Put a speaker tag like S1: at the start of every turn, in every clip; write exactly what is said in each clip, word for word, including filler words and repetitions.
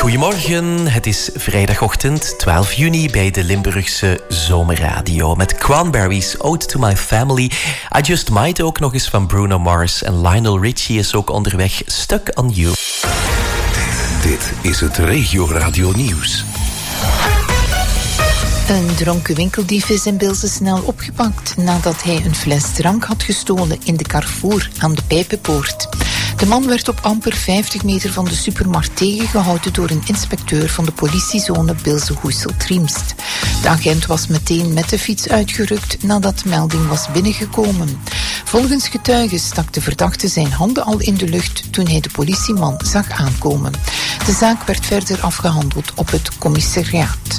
S1: Goedemorgen, het is vrijdagochtend twaalf juni bij de Limburgse Zomerradio met Cranberries, Ode to My Family. I Just Might ook nog eens van Bruno Mars en Lionel Richie is ook onderweg, Stuck on You.
S2: Dit is het Regio-Radio Nieuws.
S3: Een dronken winkeldief is in Bilze snel opgepakt nadat hij een fles drank had gestolen in de Carrefour aan de Pijpenpoort. De man werd op amper vijftig meter van de supermarkt tegengehouden door een inspecteur van de politiezone Bilze-Hoesel-Triemst. De agent was meteen met de fiets uitgerukt nadat de melding was binnengekomen. Volgens getuigen stak de verdachte zijn handen al in de lucht toen hij de politieman zag aankomen. De zaak werd verder afgehandeld op het commissariaat.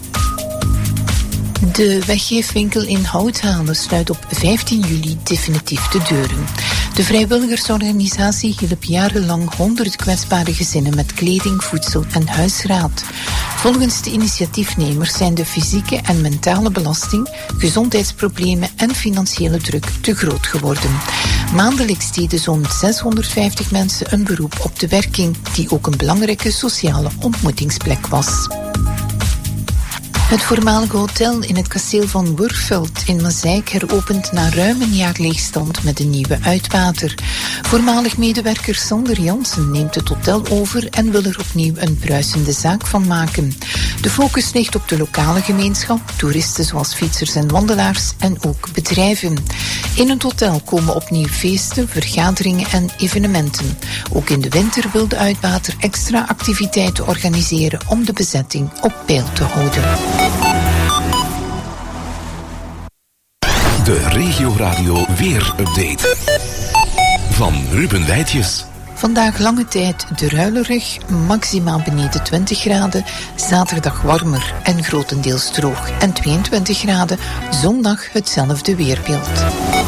S3: De weggeefwinkel in Houthalen sluit op vijftien juli definitief de deuren. De vrijwilligersorganisatie hielp jarenlang honderden kwetsbare gezinnen met kleding, voedsel en huisraad. Volgens de initiatiefnemers zijn de fysieke en mentale belasting, gezondheidsproblemen en financiële druk te groot geworden. Maandelijks deden zo'n zeshonderdvijftig mensen een beroep op de werking, die ook een belangrijke sociale ontmoetingsplek was. Het voormalige hotel in het kasteel van Wurfeld in Mazeik heropent na ruim een jaar leegstand met een nieuwe uitbater. Voormalig medewerker Sander Jansen neemt het hotel over en wil er opnieuw een bruisende zaak van maken. De focus ligt op de lokale gemeenschap, toeristen zoals fietsers en wandelaars en ook bedrijven. In het hotel komen opnieuw feesten, vergaderingen en evenementen. Ook in de winter wil de uitbater extra activiteiten organiseren om de bezetting op peil te houden.
S2: De Regio-Radio Weer-update van Ruben Wijtjes.
S3: Vandaag lange tijd druilerig, maximaal beneden twintig graden. Zaterdag warmer en grotendeels droog en tweeëntwintig graden. Zondag hetzelfde weerbeeld.